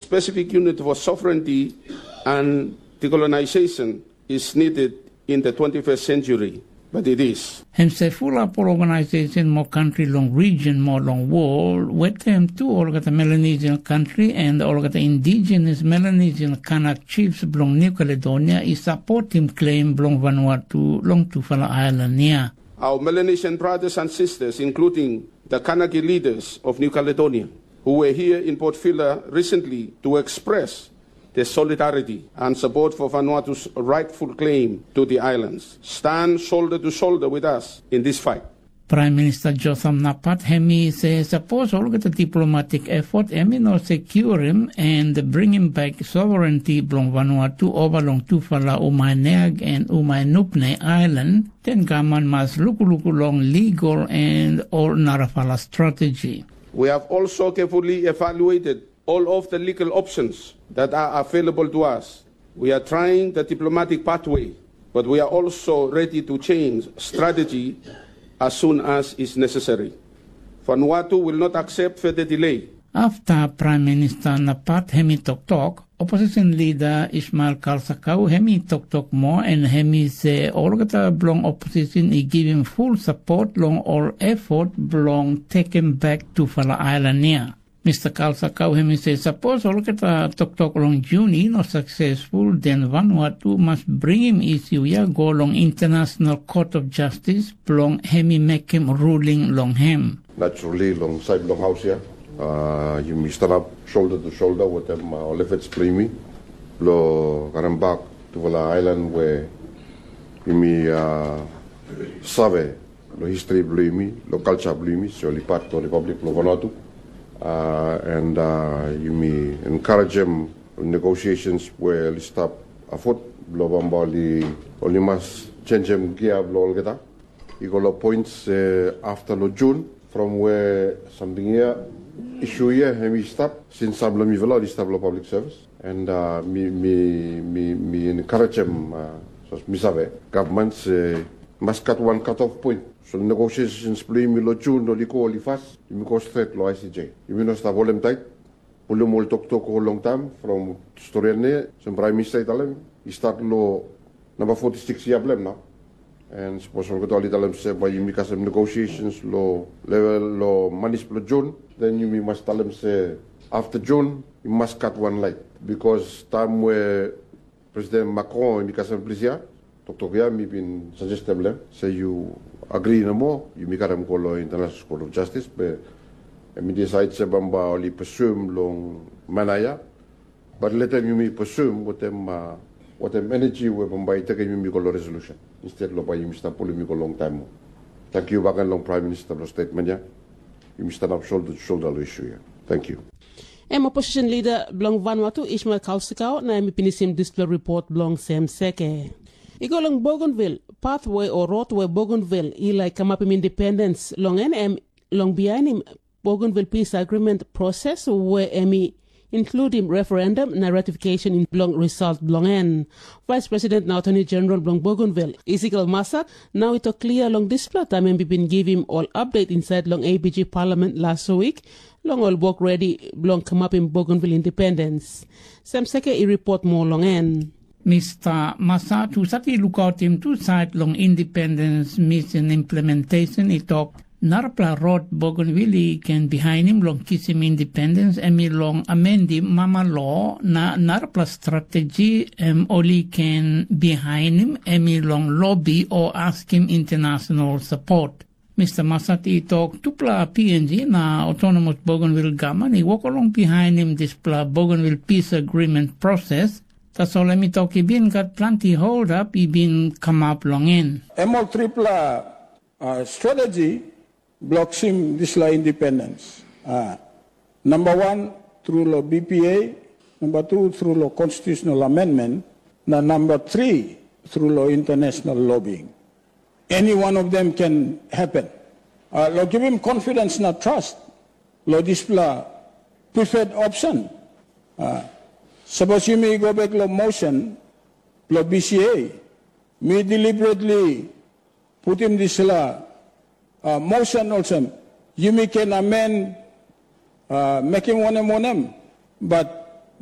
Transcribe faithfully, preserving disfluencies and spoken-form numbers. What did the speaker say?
specific unit for sovereignty and decolonization is needed in the twenty-first century, but it is. Hemse fula por organization mo country long region mo long world with them too all the Melanesian country and all the indigenous Melanesian Kanak chiefs belong New Caledonia is support him claim belong Vanuatu long Tufala Island near. Our Melanesian brothers and sisters, including the Kanaki leaders of New Caledonia, who were here in Port Vila recently to express their solidarity and support for Vanuatu's rightful claim to the islands, stand shoulder to shoulder with us in this fight. Prime Minister Jotham Napat Hemi says suppose all the diplomatic effort Hemi no secure him and bring him back sovereignty belong Vanuatu over long Tufala Umai Neag and Umai Nupne Island, then government must look look along legal and or Narafala strategy. We have also carefully evaluated all of the legal options that are available to us. We are trying the diplomatic pathway, but we are also ready to change strategy as soon as is necessary. Vanuatu will not accept further delay. After Prime Minister Napat Hemi Tok Tok, Opposition Leader Ismail Kalsakau Hemi Tok Tok more and Hemi say all the belong opposition is giving full support long all effort belong taken back to Fala Island near. Mister Kalsakau Hemi says, suppose all the Tok Tok long Juni not successful, then Vanuatu must bring him issue ya go long International Court of Justice, belong Hemi make him ruling long him. Naturally, long side long house here, uh, you may stand up shoulder to shoulder with them, uh, all efforts play me, lo Karambak to Vala Island where you may uh, save, lo history play me, lo culture play me, so li part of the Republic of Vanuatu. Uh, and uh, you may encourage them in negotiations where they stop a foot, blobambali, only must change them gear, blow get up. You got points uh, after the June from where something here issue here, we stop since some of them stop public service, and uh, me me me me encourage them. Uh, so me save governments uh, must cut one cut off point. So negotiations play me lo June lo liko li fast, me go straight lo I C J. You mean sta volem tight. Pulu mol tok tok ko long time from story ne, some prime minister italem. He start lo number forty-six year blem now. And suppose we go to Italem say by you make some negotiations lo level lo manage lo June, then you must tell them say after June you must cut one light because time where President Macron make some pleasure. Tok tok ya me been suggest them say you agree no more, you make them go to International Court of Justice, but me decide se bamba li pursue long manaya, but let them you me pursue what them uh, what them energy we bamba take you me go resolution instead lo by you stand pull me go long time. Thank you bagan long Prime Minister lo statement ya. You stand up shoulder to shoulder lo issue ya. Thank you. Em opposition leader belong Vanuatu Ismail Kalsakau na mi pinisim display report belong Sam Seke. Iko long Bougainville pathway or roadway Bougainville ilai come up in independence long en em long behind him Bougainville peace agreement process where emi including referendum na ratification in long result belong en Vice President na Attorney General belong Bougainville Ezekiel Masak now it clear long display time and been give him all update inside long A B G Parliament last week long all work ready belong come up in Bougainville independence. Sam Seke I report more long en. Mister Masa to sati look out him two side long independence mission implementation it talk Narpla road Bougainville can behind him long kiss him independence emi long amendi mama law na Narpla strategy em only can behind him emi long lobby or ask him international support. Mister Masati talk tupla P N G na autonomous Bougainville government he walk along behind him this pla Bougainville peace agreement process. That's all let me talk. He been got plenty hold up. He been come up long in. Emo tripla uh, strategy blocks him this la independence. Uh, number one through the B P A. Number two through the constitutional amendment. Now number three through the international lobbying. Any one of them can happen. Uh, lo give him confidence, not trust. Lo display preferred option. Uh, Suppose you may go back to motion, to B C A, may deliberately put him this law, uh, motion also. You may can amend, uh, make him one M one M, but